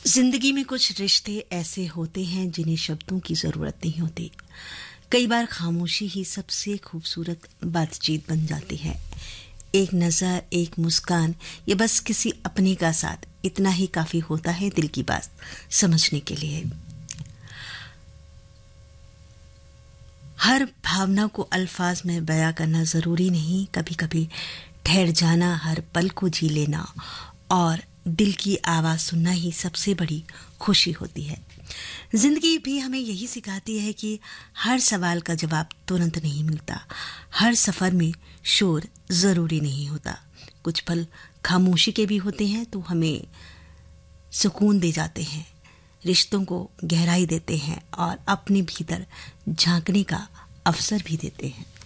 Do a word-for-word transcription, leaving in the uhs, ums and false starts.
जिंदगी में कुछ रिश्ते ऐसे होते हैं जिन्हें शब्दों की जरूरत नहीं होती। कई बार खामोशी ही सबसे खूबसूरत बातचीत बन जाती है। एक नजर, एक मुस्कान, या बस किसी अपने का साथ, इतना ही काफी होता है दिल की बात समझने के लिए। हर भावना को अल्फाज में बयां करना जरूरी नहीं। कभी कभी ठहर जाना, हर पल को जी लेना और दिल की आवाज सुनना ही सबसे बड़ी खुशी होती है। जिंदगी भी हमें यही सिखाती है कि हर सवाल का जवाब तुरंत नहीं मिलता। हर सफर में शोर जरूरी नहीं होता। कुछ पल खामोशी के भी होते हैं तो हमें सुकून दे जाते हैं, रिश्तों को गहराई देते हैं और अपने भीतर झांकने का अवसर भी देते हैं।